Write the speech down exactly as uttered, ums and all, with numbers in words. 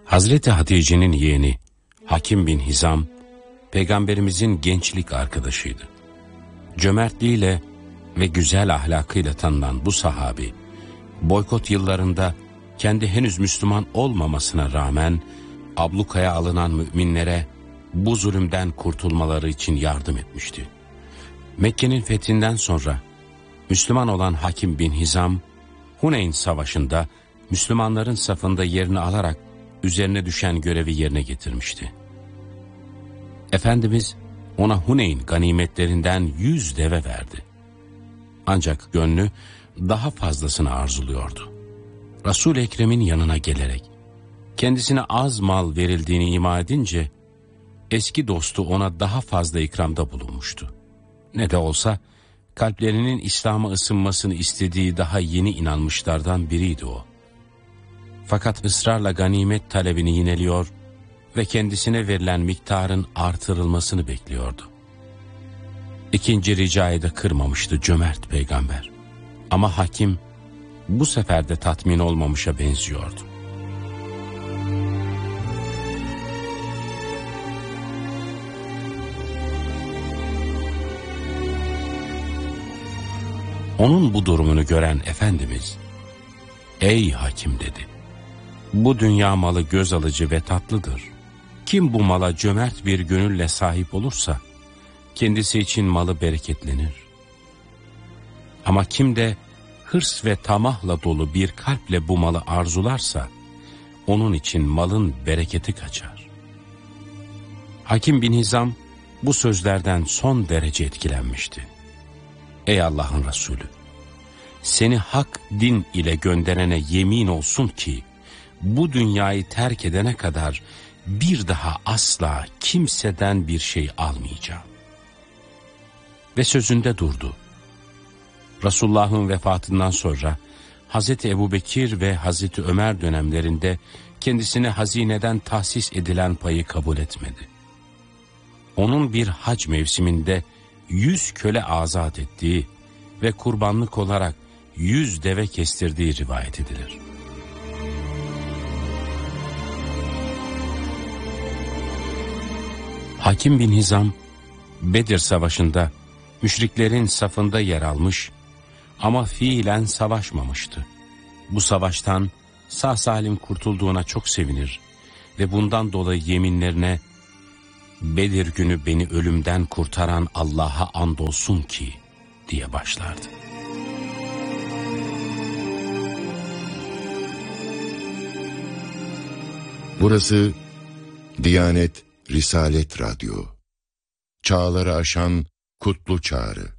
Hazreti Hatice'nin yeğeni Hakim bin Hizam, Peygamberimizin gençlik arkadaşıydı. Cömertliğiyle ve güzel ahlakıyla tanınan bu sahabi, boykot yıllarında kendi henüz Müslüman olmamasına rağmen ablukaya alınan müminlere bu zulümden kurtulmaları için yardım etmişti. Mekke'nin fethinden sonra Müslüman olan Hakim bin Hizam, Huneyn Savaşı'nda Müslümanların safında yerini alarak üzerine düşen görevi yerine getirmişti. Efendimiz ona Huneyn ganimetlerinden yüz deve verdi. Ancak gönlü daha fazlasını arzuluyordu. Resul-i Ekrem'in yanına gelerek kendisine az mal verildiğini ima edince eski dostu ona daha fazla ikramda bulunmuştu. Ne de olsa kalplerinin İslam'a ısınmasını istediği daha yeni inanmışlardan biriydi o. Fakat ısrarla ganimet talebini yineliyor ve kendisine verilen miktarın artırılmasını bekliyordu. İkinci ricayı da kırmamıştı cömert peygamber. Ama Hakim bu sefer de tatmin olmamışa benziyordu. Onun bu durumunu gören Efendimiz, "Ey Hakim," dedi, "bu dünya malı göz alıcı ve tatlıdır. Kim bu mala cömert bir gönülle sahip olursa, kendisi için malı bereketlenir. Ama kim de hırs ve tamahla dolu bir kalple bu malı arzularsa, onun için malın bereketi kaçar." Hakim bin Hizam bu sözlerden son derece etkilenmişti. "Ey Allah'ın Resulü, seni hak din ile gönderene yemin olsun ki, bu dünyayı terk edene kadar bir daha asla kimseden bir şey almayacağım." Ve sözünde durdu. Resulullah'ın vefatından sonra Hazreti Ebubekir ve Hazreti Ömer dönemlerinde kendisine hazineden tahsis edilen payı kabul etmedi. Onun bir hac mevsiminde yüz köle azat ettiği ve kurbanlık olarak yüz deve kestirdiği rivayet edilir. Hakim bin Hizam, Bedir Savaşı'nda müşriklerin safında yer almış ama fiilen savaşmamıştı. Bu savaştan sağ salim kurtulduğuna çok sevinir ve bundan dolayı yeminlerine, "Bedir günü beni ölümden kurtaran Allah'a andolsun ki," diye başlardı. Burası Diyanet Risalet Radyo. Çağları aşan kutlu çağrı.